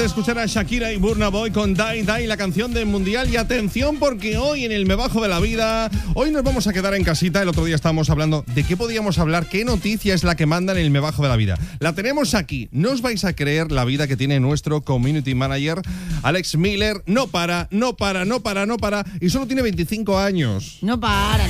de escuchar a Shakira y Burna Boy con Die Die, la canción del Mundial. Y atención, porque hoy en el Me Bajo de la Vida, hoy nos vamos a quedar en casita. El otro día estábamos hablando de qué podíamos hablar, qué noticia es la que mandan en el Me Bajo de la Vida. La tenemos aquí. No os vais a creer la vida que tiene nuestro community manager, Alex Miller. No para. Y solo tiene 25 años. No para.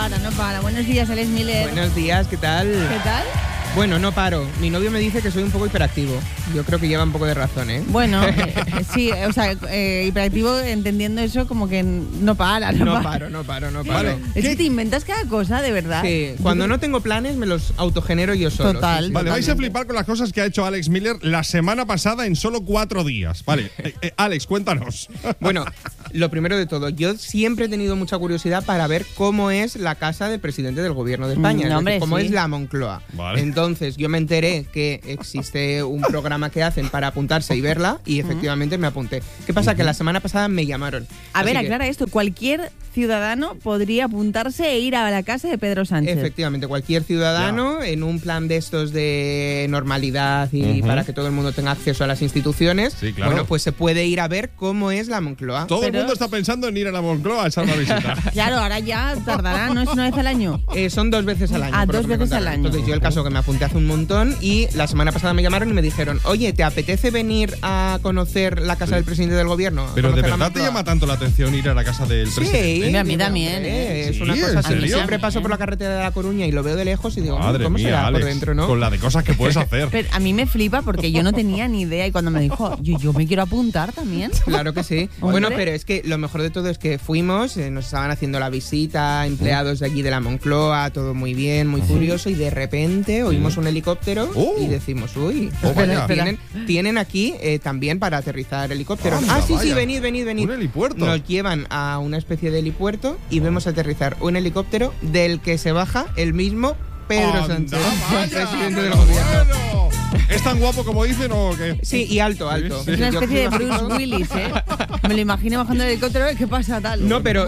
Buenos días, Alex Miller. Buenos días, ¿qué tal? ¿Qué tal? Bueno, no paro. Mi novio me dice que soy un poco hiperactivo. Yo creo que lleva un poco de razón, ¿eh? Bueno, sí, o sea, hiperactivo entendiendo eso como que no para. No paro. Vale. Es que te inventas cada cosa, de verdad. Sí, cuando no tengo planes me los autogenero yo solo. Total. Sí. Vale, vais a flipar con las cosas que ha hecho Alex Miller la semana pasada en solo 4 días. Vale, Alex, cuéntanos. Bueno, lo primero de todo, yo siempre he tenido mucha curiosidad para ver cómo es la casa del presidente del gobierno de España, es decir, cómo es la Moncloa. Vale. Entonces yo me enteré que existe un programa que hacen para apuntarse y verla y efectivamente me apunté. ¿Qué pasa? Que la semana pasada me llamaron. A ver, aclara esto. Cualquier ciudadano podría apuntarse e ir a la casa de Pedro Sánchez. Efectivamente, cualquier ciudadano en un plan de estos de normalidad y para que todo el mundo tenga acceso a las instituciones, sí, claro. Bueno, pues se puede ir a ver cómo es la Moncloa. Todo el mundo está pensando en ir a la Moncloa a echar una visita. Claro, ahora ya tardará, ¿no? ¿Es una vez al año? Son 2 veces al año. 2 veces al año. Entonces yo el caso que me apunté hace un montón y la semana pasada me llamaron y me dijeron, oye, ¿te apetece venir a conocer la casa del presidente del gobierno? Pero ¿de verdad te llama tanto la atención ir a la casa del presidente? Sí, a mí también. Es una cosa así. Siempre paso por la carretera de La Coruña y lo veo de lejos y digo, madre ¿cómo mía, será Alex, por dentro, no? Con la de cosas que puedes hacer. Pero a mí me flipa porque yo no tenía ni idea y cuando me dijo, yo me quiero apuntar también. Claro que sí. Bueno, pero es que lo mejor de todo es que fuimos, nos estaban haciendo la visita, empleados de allí de la Moncloa, todo muy bien, muy curioso, y de repente oímos un helicóptero y decimos, uy, tienen aquí también para aterrizar helicópteros. Sí, venid. Un helipuerto. Nos llevan a una especie de helipuerto y vemos aterrizar un helicóptero del que se baja el mismo Pedro Sánchez, presidente del gobierno. ¿Es tan guapo como dicen o qué? Sí, y alto. Es una especie de Bruce Willis, ¿eh? Me lo imagino bajando el helicóptero, ¿qué pasa tal? No, pero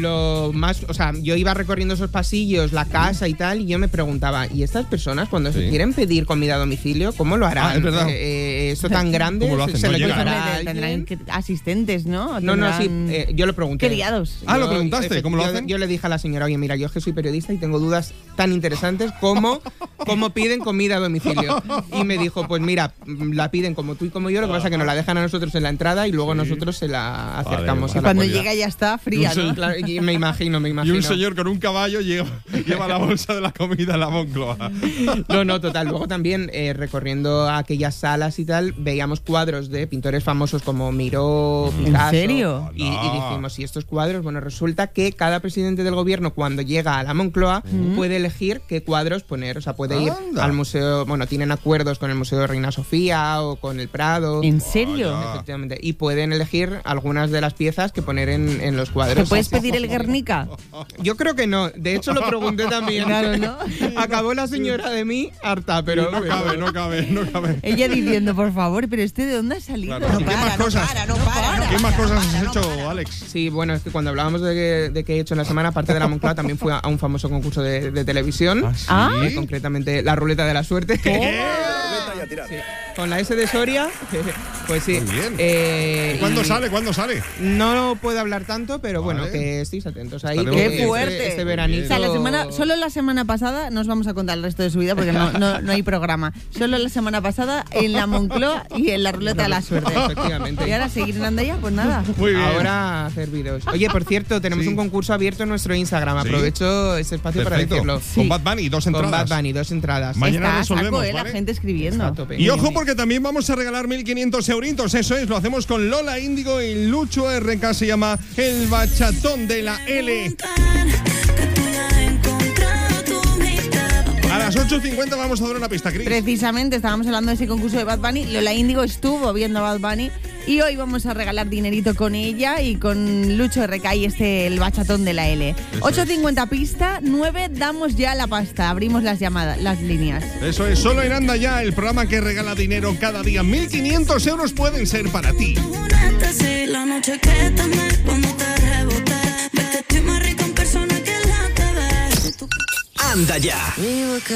lo más, o sea, yo iba recorriendo esos pasillos, la casa y tal, y yo me preguntaba, ¿y estas personas cuando se quieren pedir comida a domicilio, cómo lo harán? Es verdad. Eso tan grande, ¿cómo lo hacen? se No lo llegan. llevará Tendrán asistentes, ¿no? No, sí, yo lo pregunté. Criados. ¿Lo preguntaste? ¿Cómo lo hacen? Yo le dije a la señora, oye, mira, yo es que soy periodista y tengo dudas tan interesantes como cómo piden comida a domicilio. Y me dijo, pues mira, la piden como tú y como yo, lo que pasa es que nos la dejan a nosotros en la entrada y luego nosotros se la acercamos a la cuando puerta. llega ya está fría, ¿no? Claro, y me imagino. Y un señor con un caballo lleva la bolsa de la comida a la Moncloa. No, total. Luego también, recorriendo aquellas salas y tal, veíamos cuadros de pintores famosos como Miró, Picasso. ¿En serio? Y dijimos, ¿y estos cuadros? Bueno, resulta que cada presidente del gobierno, cuando llega a la Moncloa, puede elegir qué cuadros poner. O sea, puede ir al museo, bueno, tienen acuerdos con el Museo de Reina Sofía o con el Prado. ¿En serio? Efectivamente. Y pueden elegir algunas de las piezas que poner en los cuadros. ¿Te puedes pedir el Guernica? Yo creo que no. De hecho, lo pregunté también. Claro, ¿no? Acabó la señora de mí harta, pero No cabe. Ella diciendo, por favor, ¿pero de dónde ha salido? Claro. ¿Qué más cosas has hecho, Alex? Sí, bueno, es que cuando hablábamos de qué he hecho en la semana, aparte de la Moncloa, también fui a un famoso concurso de televisión. ¿Sí? Concretamente, la ruleta de la suerte. Sí. Con la S de Soria, pues sí. Muy bien. ¿Cuándo sale? No puedo hablar tanto, pero bueno, que estéis atentos ahí. ¡Qué fuerte! Este veranito. O sea, solo la semana pasada, no os vamos a contar el resto de su vida porque no hay programa. Solo la semana pasada en la Moncloa y en la ruleta de la suerte. Efectivamente. Y ahora seguir en Andaya, pues nada. Muy bien. Ahora hacer vídeos. Oye, por cierto, tenemos un concurso abierto en nuestro Instagram. Aprovecho ese espacio para decirlo. Con Bad Bunny, 2 entradas. Con Bad Bunny, 2 entradas. Mañana Está resolvemos, saco, ¿vale? La gente escribiendo. Y ojo, porque también vamos a regalar 1.500 euritos. Eso es, lo hacemos con Lola Índigo y Lucho RK. Se llama El Bachatón de la L. A las 8:50 vamos a dar una pista, Cris. Precisamente, estábamos hablando de ese concurso de Bad Bunny. Lola Índigo estuvo viendo a Bad Bunny y hoy vamos a regalar dinerito con ella y con Lucho RK y El Bachatón de la L. 8:50 pista, 9 damos ya la pasta. Abrimos las llamadas, las líneas. Eso es, solo en Anda Ya, el programa que regala dinero cada día. 1.500 euros pueden ser para ti. La noche que te amé, cuando te reboté, ves que estoy más rico en persona que la TV. Anda Ya.